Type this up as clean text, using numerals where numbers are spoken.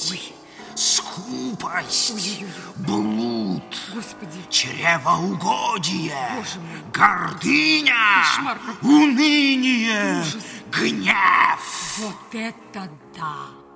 Ой. Скупость, Ой-ой-ой. блуд, Господи. чревоугодие, Боже мой. гордыня, Кошмар. уныние, Ужас. гнев. Вот это да!